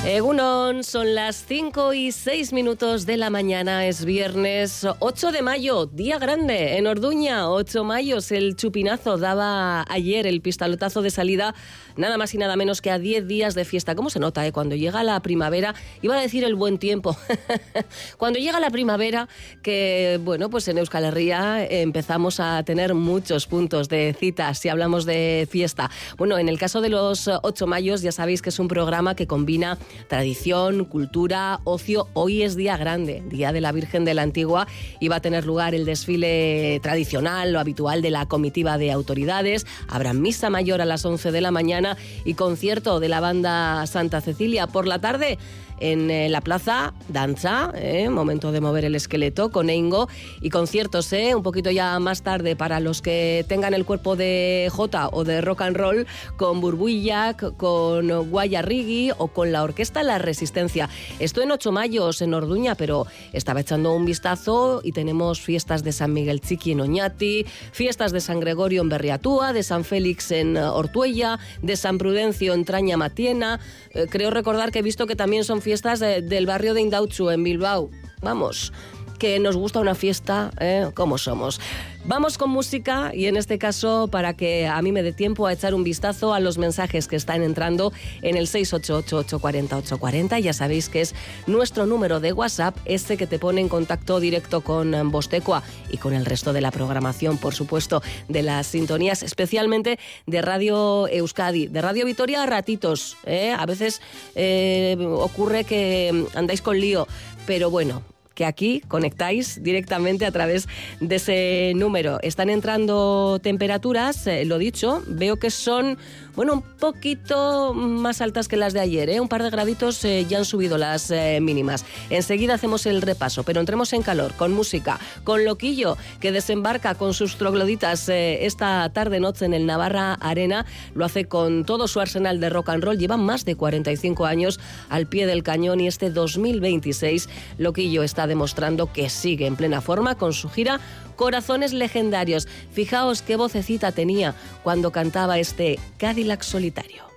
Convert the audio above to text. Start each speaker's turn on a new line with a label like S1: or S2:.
S1: Egunon, son las 5:06 de la mañana, es viernes 8 de mayo, día grande en Orduña, 8 mayo, el chupinazo daba ayer el pistoletazo de salida, nada más y nada menos que a 10 días de fiesta. ¿Cómo se nota, cuando llega la primavera? Iba a decir el buen tiempo. Cuando llega la primavera, que bueno, pues en Euskal Herria empezamos a tener muchos puntos de citas si hablamos de fiesta. Bueno, en el caso de los 8 mayos, ya sabéis que es un programa que combina tradición, cultura, ocio. Hoy es día grande, Día de la Virgen de la Antigua, y va a tener lugar el desfile tradicional o habitual de la comitiva de autoridades. Habrá misa mayor a las 11 de la mañana y concierto de la banda Santa Cecilia. Por la tarde, en la plaza, danza, momento de mover el esqueleto con Eingo, y conciertos, un poquito ya más tarde para los que tengan el cuerpo de jota o de rock and roll, con Burbuillac, con Guayarrigui o con la Orquesta La Resistencia. Esto en 8 mayos en Orduña, pero estaba echando un vistazo y tenemos fiestas de San Miguel Chiqui en Oñati, fiestas de San Gregorio en Berriatúa, de San Félix en Ortuella, de San Prudencio en Traña Matiena. Creo recordar que he visto que también son fiestas del barrio de Indautxu en Bilbao. Vamos, que nos gusta una fiesta, como somos. Vamos con música, y en este caso, para que a mí me dé tiempo a echar un vistazo a los mensajes que están entrando en el 688-840-840. Ya sabéis que es nuestro número de WhatsApp, este que te pone en contacto directo con Bostecoa y con el resto de la programación, por supuesto, de las sintonías, especialmente de Radio Euskadi, de Radio Vitoria a ratitos. A veces ocurre que andáis con lío, pero bueno, que aquí conectáis directamente a través de ese número. Están entrando temperaturas, lo dicho, veo que son, bueno, un poquito más altas que las de ayer, un par de graditos ya han subido las mínimas. Enseguida hacemos el repaso, pero entremos en calor, con música, con Loquillo, que desembarca con sus trogloditas esta tarde-noche en el Navarra Arena. Lo hace con todo su arsenal de rock and roll, lleva más de 45 años al pie del cañón, y este 2026 Loquillo está demostrando que sigue en plena forma con su gira Corazones Legendarios. Fijaos qué vocecita tenía cuando cantaba este Cadillac Solitario.